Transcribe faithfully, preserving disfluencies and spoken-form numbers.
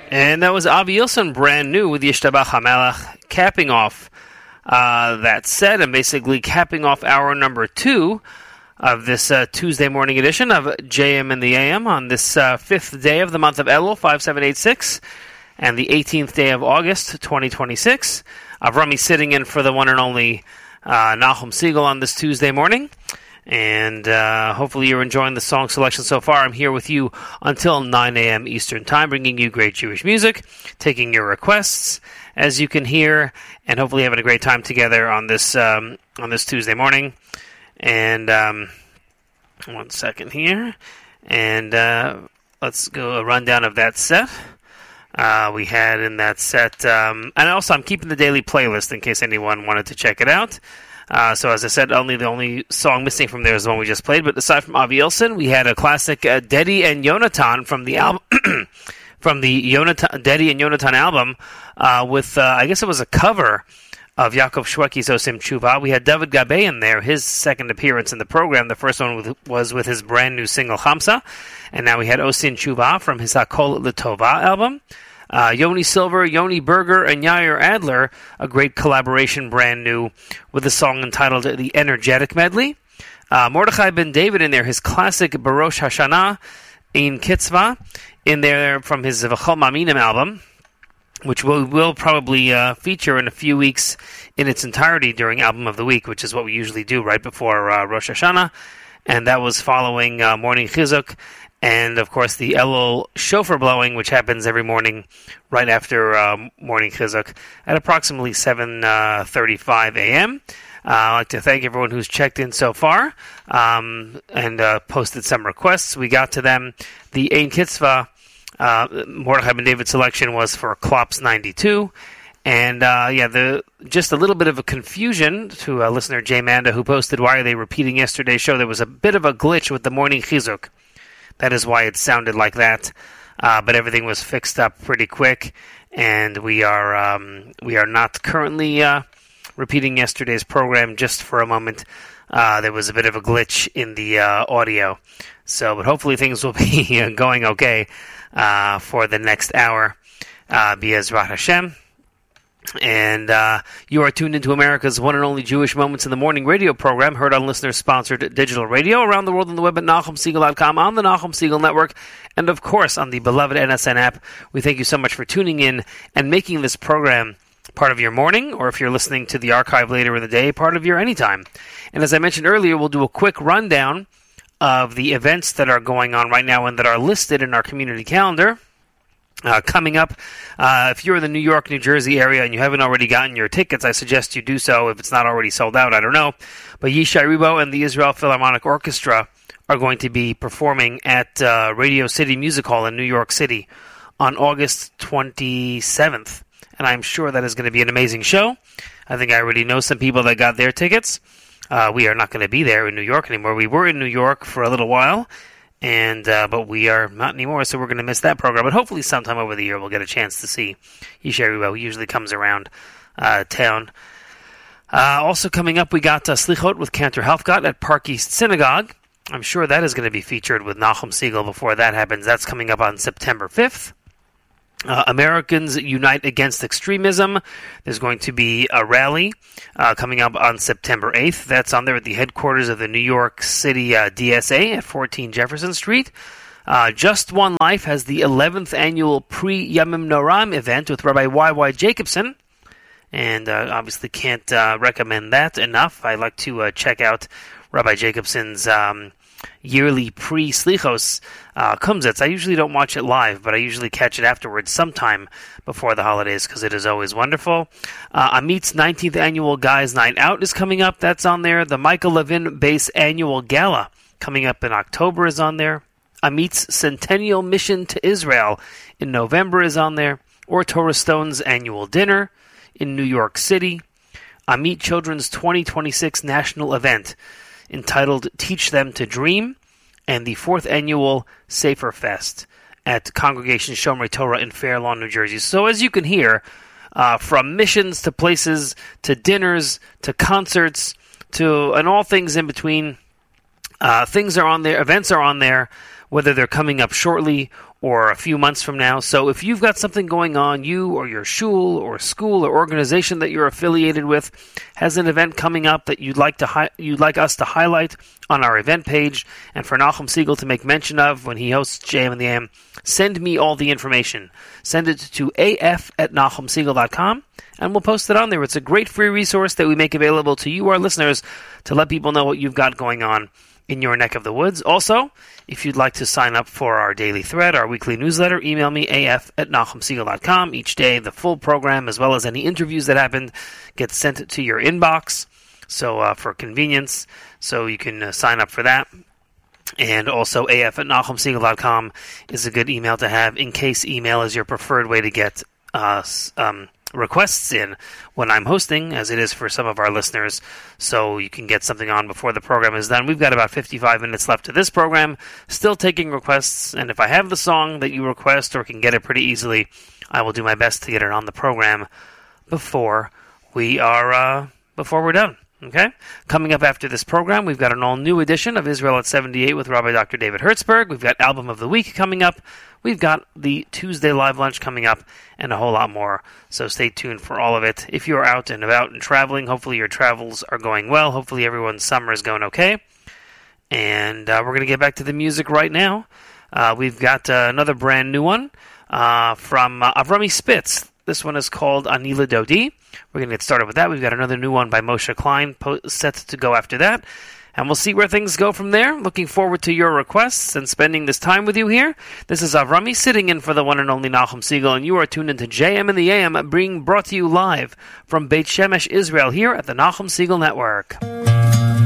And that was Avi Yilson, brand new, with Yishtabach HaMelech, capping off uh, that set and basically capping off hour number two of this uh, Tuesday morning edition of J M in the A M on this uh, fifth day of the month of Elul, five seven eight six, and the eighteenth day of August, twenty twenty-six. Avrami sitting in for the one and only uh, Nachum Siegel on this Tuesday morning. And uh, hopefully you're enjoying the song selection so far. I'm here with you until nine a.m. Eastern Time, bringing you great Jewish music, taking your requests, as you can hear, and hopefully having a great time together on this um, on this Tuesday morning. And um, one second here, and uh, let's go a rundown of that set. Uh, we had in that set, um, and also I'm keeping the daily playlist in case anyone wanted to check it out. Uh, so as I said, only the only song missing from there is the one we just played. But aside from Avi Yilson, we had a classic uh, Dedi and Yonatan from the album, from the Yonatan, Dedi and Yonatan album, uh, with uh, I guess it was a cover of Yaakov Shweki's Osim Tshuva. We had David Gabay in there, his second appearance in the program. The first one with, was with his brand new single Chamsa, and now we had Osim Tshuva from his Hakol L'Tova album. Uh, Yoni Silver, Yoni Berger, and Yair Adler, a great collaboration, brand new, with a song entitled The Energetic Medley. Uh, Mordechai Ben David in there, his classic Barosh Hashanah, Ein Kitzvah, in there from his V'chol Maminim album, which we'll, we'll probably uh, feature in a few weeks in its entirety during Album of the Week, which is what we usually do right before uh, Rosh Hashanah. And that was following uh, Morning Chizuk, and, of course, the Elul shofar blowing, which happens every morning right after um, Morning Chizuk at approximately seven thirty-five a.m. Uh, I'd like to thank everyone who's checked in so far um, and uh, posted some requests. We got to them. The Ein Kitzvah uh, Mordechai Ben David selection was for Klops ninety-two. And, uh, yeah, the just a little bit of a confusion to uh, listener Jay Manda, who posted, why are they repeating yesterday's show? There was a bit of a glitch with the Morning Chizuk. That is why it sounded like that, uh, but everything was fixed up pretty quick, and we are um, we are not currently uh, repeating yesterday's program. Just for a moment, uh, there was a bit of a glitch in the uh, audio, so but hopefully things will be going okay uh, for the next hour. Uh, B'ezrat Hashem. And uh, you are tuned into America's one and only Jewish Moments in the Morning radio program, heard on listener-sponsored digital radio around the world on the web at Nachum Siegel dot com, on the Nachum Siegel Network, and of course on the beloved N S N app. We thank you so much for tuning in and making this program part of your morning, or if you're listening to the archive later in the day, part of your anytime. And as I mentioned earlier, we'll do a quick rundown of the events that are going on right now and that are listed in our community calendar. Uh, coming up, uh, if you're in the New York, New Jersey area and you haven't already gotten your tickets, I suggest you do so. If it's not already sold out, I don't know. But Yishai Ribo and the Israel Philharmonic Orchestra are going to be performing at uh, Radio City Music Hall in New York City on August twenty-seventh. And I'm sure that is going to be an amazing show. I think I already know some people that got their tickets. Uh, we are not going to be there in New York anymore. We were in New York for a little while. And uh, but we are not anymore, so we're going to miss that program. But hopefully sometime over the year we'll get a chance to see Yishai Ribo. He usually comes around uh, town. Uh, also coming up, we got uh, Slichot with Cantor Helfgott at Park East Synagogue. I'm sure that is going to be featured with Nachum Siegel before that happens. That's coming up on September fifth. Uh, Americans Unite Against Extremism. There's going to be a rally uh, coming up on September eighth. That's on there at the headquarters of the New York City uh, D S A at fourteen Jefferson Street. Uh, Just One Life has the eleventh annual Pre-Yamim Noram event with Rabbi Y Y. Jacobson. And uh, obviously can't uh, recommend that enough. I like to uh, check out Rabbi Jacobson's um, yearly pre-Slichos uh, Kumzitz. I usually don't watch it live, but I usually catch it afterwards sometime before the holidays because it is always wonderful. Uh, Amit's nineteenth Annual Guys Night Out is coming up. That's on there. The Michael Levin Base Annual Gala coming up in October is on there. Amit's Centennial Mission to Israel in November is on there. Or Torah Stone's Annual Dinner in New York City. Amit Children's twenty twenty-six National Event entitled Teach Them to Dream, and the fourth annual Sefer Fest at Congregation Shomrei Torah in Fair Lawn, New Jersey. So as you can hear, uh, from missions to places to dinners to concerts to and all things in between, uh, things are on there, events are on there, whether they're coming up shortly or a few months from now. So if you've got something going on, you or your shul or school or organization that you're affiliated with has an event coming up that you'd like to hi- you'd like us to highlight on our event page, and for Nachum Siegel to make mention of when he hosts J M in the A M, send me all the information. Send it to A F at nachum siegel dot com, and we'll post it on there. It's a great free resource that we make available to you, our listeners, to let people know what you've got going on in your neck of the woods. Also, if you'd like to sign up for our daily thread, our weekly newsletter, email me, A F at nachum siegel dot com. Each day, the full program, as well as any interviews that happened, gets sent to your inbox, so uh, for convenience, so you can uh, sign up for that. And also, A F at nachum siegel dot com is a good email to have in case email is your preferred way to get uh, um, requests in when I'm hosting, as it is for some of our listeners, so you can get something on before the program is done. We've got about fifty-five minutes left to this program, still taking requests, and if I have the song that you request or can get it pretty easily, I will do my best to get it on the program before we are uh, before we're done. Okay? Coming up after this program, we've got an all-new edition of Israel at seventy-eight with Rabbi Doctor David Hertzberg. We've got Album of the Week coming up. We've got the Tuesday Live Lunch coming up, and a whole lot more. So stay tuned for all of it. If you're out and about and traveling, hopefully your travels are going well. Hopefully everyone's summer is going okay. And uh, we're going to get back to the music right now. Uh, we've got uh, another brand new one uh, from uh, Avrami Spitz. This one is called Anila Dodi. We're going to get started with that. We've got another new one by Moshe Klein po- set to go after that. And we'll see where things go from there. Looking forward to your requests and spending this time with you here. This is Avrami sitting in for the one and only Nachum Siegel, and you are tuned into J M in the A M, being brought to you live from Beit Shemesh, Israel, here at the Nachum Siegel Network.